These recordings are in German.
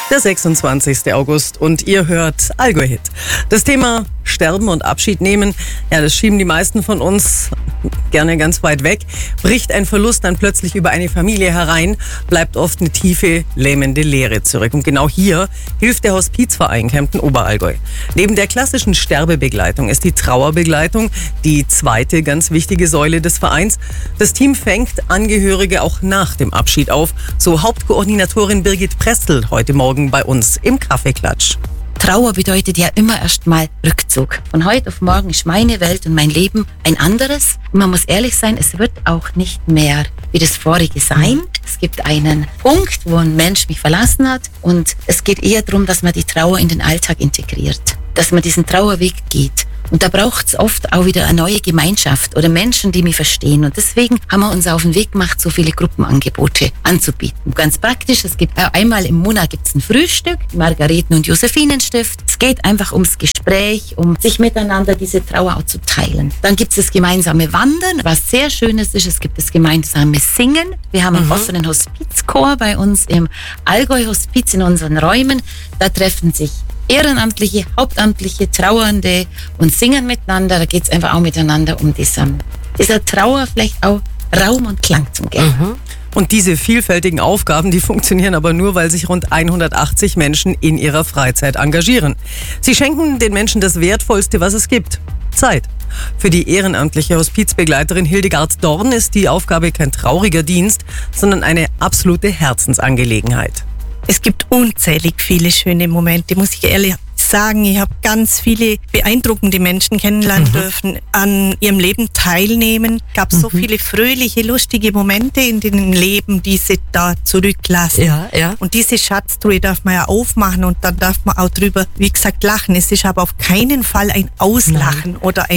Der 26. August und ihr hört Allgäu Hit. Das Thema Sterben und Abschied nehmen, ja, das schieben die meisten von uns gerne ganz weit weg. Bricht ein Verlust dann plötzlich über eine Familie herein, bleibt oft eine tiefe, lähmende Leere zurück. Und genau hier hilft der Hospizverein Kempten Oberallgäu. Neben der klassischen Sterbebegleitung ist die Trauerbegleitung die zweite ganz wichtige Säule des Vereins. Das Team fängt Angehörige auch nach dem Abschied auf, so Hauptkoordinatorin Birgit Prestl heute Morgen bei uns im Kaffeeklatsch. Trauer bedeutet ja immer erstmal Rückzug. Von heute auf morgen ist meine Welt und mein Leben ein anderes. Und man muss ehrlich sein, es wird auch nicht mehr wie das vorige sein. Es gibt einen Punkt, wo ein Mensch mich verlassen hat und es geht eher darum, dass man die Trauer in den Alltag integriert, dass man diesen Trauerweg geht. Und da braucht es oft auch wieder eine neue Gemeinschaft oder Menschen, die mich verstehen. Und deswegen haben wir uns auf den Weg gemacht, so viele Gruppenangebote anzubieten. Ganz praktisch, es gibt einmal im Monat gibt's ein Frühstück, Margareten- und Josephinenstift. Es geht einfach ums Gespräch, um sich miteinander diese Trauer auch zu teilen. Dann gibt es das gemeinsame Wandern, was sehr Schönes ist. Es gibt das gemeinsame Singen. Wir haben einen offenen Hospizchor bei uns im Allgäu-Hospiz in unseren Räumen. Da treffen sich Ehrenamtliche, Hauptamtliche, Trauernde und singen miteinander. Da geht es einfach auch miteinander um dieser Trauer vielleicht auch Raum und Klang zu geben. Und diese vielfältigen Aufgaben, die funktionieren aber nur, weil sich rund 180 Menschen in ihrer Freizeit engagieren. Sie schenken den Menschen das Wertvollste, was es gibt: Zeit. Für die ehrenamtliche Hospizbegleiterin Hildegard Dorn ist die Aufgabe kein trauriger Dienst, sondern eine absolute Herzensangelegenheit. Es gibt unzählig viele schöne Momente, muss ich ehrlich sagen. Ich habe ganz viele beeindruckende Menschen kennenlernen dürfen, an ihrem Leben teilnehmen. Es gab so viele fröhliche, lustige Momente in dem Leben, die sie da zurücklassen. Ja. Und diese Schatztruhe darf man ja aufmachen und dann darf man auch drüber, wie gesagt, lachen. Es ist aber auf keinen Fall ein Auslachen oder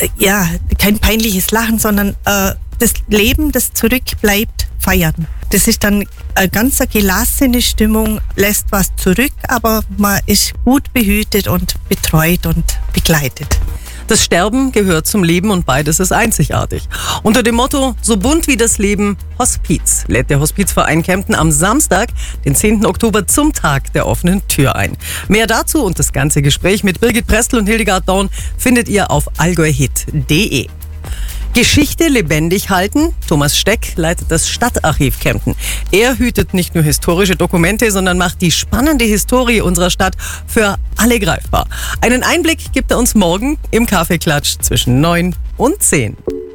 kein peinliches Lachen, sondern das Leben, das zurückbleibt, feiern. Das ist dann eine ganz gelassene Stimmung, lässt was zurück, aber man ist gut behütet und betreut und begleitet. Das Sterben gehört zum Leben und beides ist einzigartig. Unter dem Motto "So bunt wie das Leben, Hospiz" lädt der Hospizverein Kempten am Samstag, den 10. Oktober, zum Tag der offenen Tür ein. Mehr dazu und das ganze Gespräch mit Birgit Prestl und Hildegard Dorn findet ihr auf allgäuhit.de. Geschichte lebendig halten. Thomas Steck leitet das Stadtarchiv Kempten. Er hütet nicht nur historische Dokumente, sondern macht die spannende Historie unserer Stadt für alle greifbar. Einen Einblick gibt er uns morgen im Kaffeeklatsch zwischen 9 und 10.